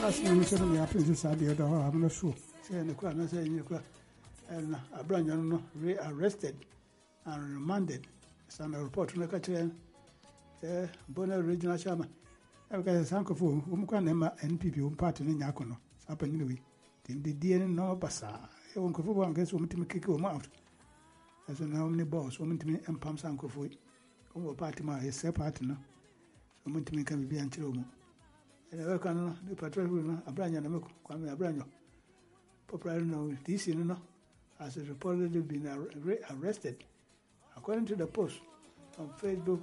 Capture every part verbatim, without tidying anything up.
Last time, said we happened to Saudi, I'm not sure. Say, the crowd, I say, you and Abraham re-arrested and remanded. Some report to the country, the Bonner regional chairman. I've got a sanko for whom can Emma N P P whom party in Yakono. Happened anyway. The D N no bassa. I won't go for one guess woman to make kick him out. As a nominee boss, woman to me and Pam Sanko for it. Over party, my set partner. Woman to me can be Anchilomo. And I work on the patrol, Abraham Namako, Kwame Abraham. Popular no, this you know, has reportedly been arrested. According to the post on Facebook,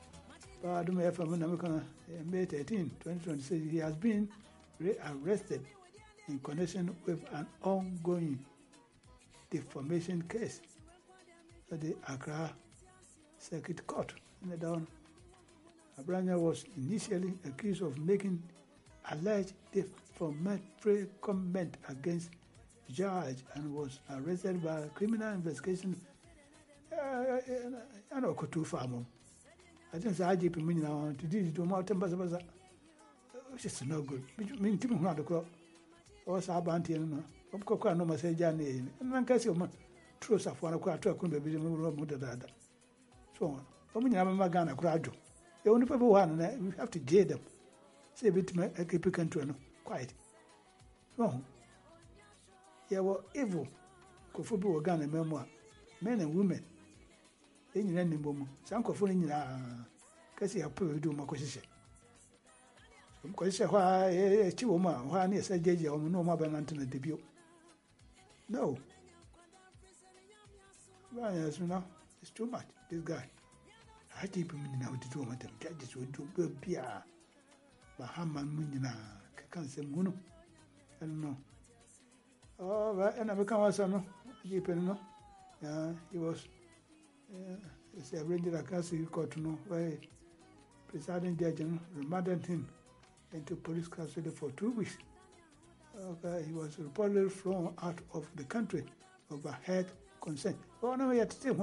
May thirteenth, twenty twenty-six, he has been re-arrested in connection with an ongoing defamation case at the Accra Circuit Court in the Down. Abranya was initially accused of making alleged defamatory comment against the judge and was arrested by a criminal investigation. I know too far. I think I G P mean now to do to more tempers, which is no good. Mean Tim not the crop or Sabanti and of course, no message, Johnny, and one case of my truth of one o'clock to a couldn't be able to that. So on. For me, I'm a gun, a graduate. The only people one, and we have to jail them. Say bit me a keep country, quiet. Wrong. Yeah, well, evil. Kofubu gun and memoir. Men and women. In any moment, some coffin in a case you have do my question. Some question why a chiwoma, why near said J J or no more than Anthony debut. No. Well, yes, you know, it's too much. This guy. I keep him now to do what the judges would do. Good Pia. Bahaman Munina. Can't say Muno. I don't know. Oh, right. And I become a son. Keep him, no. Yeah, he was. It's a regular case court to know where presiding judge remanded him into police custody for two weeks. Okay, he was reportedly thrown out of the country over health concern. Oh, no, we had to